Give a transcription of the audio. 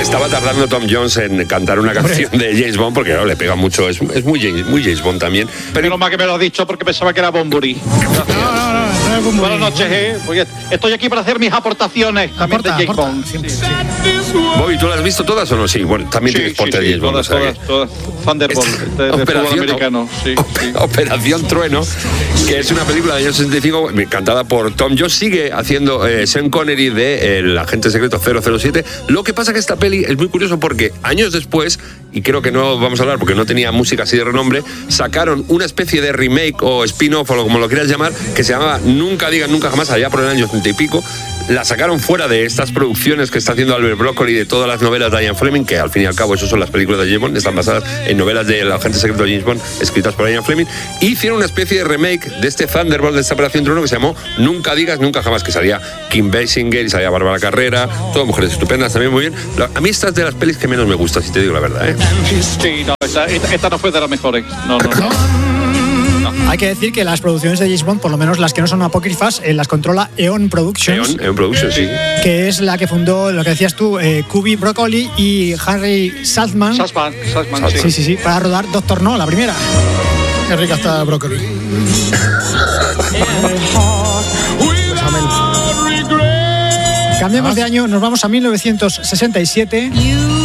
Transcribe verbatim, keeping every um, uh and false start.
estaba tardando Tom Jones en cantar una canción de James Bond, porque claro, le pega mucho, es, es muy, James, muy James Bond también. Pero menos mal que me lo has dicho porque pensaba que era Bunbury. No, no, no, no es Bunbury. Buenas noches, ¿eh? Porque estoy aquí para hacer mis aportaciones también Aporta, de James aporta, Bond. siempre, Sí, sí. Bobby, ¿tú las has visto todas o no? Sí, bueno, también sí, tienes porte sí, de James Bond. todas, o sea todas, que- todas. Thunderbolt, de, de fútbol americano. Sí, sí. Operación Trueno, que es una película del año sesenta y cinco cantada por Tom Jones, sigue haciendo eh, Sean Connery de El agente secreto cero cero siete. Lo que pasa que esta peli es muy curioso porque años después, y creo que no vamos a hablar porque no tenía música así de renombre, sacaron una especie de remake o spin-off o como lo quieras llamar, que se llamaba Nunca digas nunca jamás, allá por el año treinta y pico. La sacaron fuera de estas producciones que está haciendo Albert Broccoli, de todas las novelas de Ian Fleming, que al fin y al cabo eso son las películas de James Bond, están basadas en novelas del agente secreto de James Bond escritas por Ian Fleming. Y hicieron una especie de remake de este Thunderbolt, de esta Operación Trueno, que se llamó Nunca digas nunca jamás, que salía Kim Basinger y salía Bárbara Carrera, todas mujeres estupendas también, muy bien. A mí esta es de las pelis que menos me gusta, si te digo la verdad, ¿eh? Sí, no, esta, esta, esta no fue de las mejores. No, no, no. Hay que decir que las producciones de James Bond, por lo menos las que no son apócrifas, eh, las controla Eon Productions. Eon, Eon Productions, sí. Que es la que fundó, lo que decías tú, eh, Kubi Broccoli y Harry Saltzman. Saltzman, Saltzman, sí. Sí, sí, sí, para rodar Doctor No, la primera. Qué rica está Broccoli. Cambiamos de año, nos vamos a mil novecientos sesenta y siete.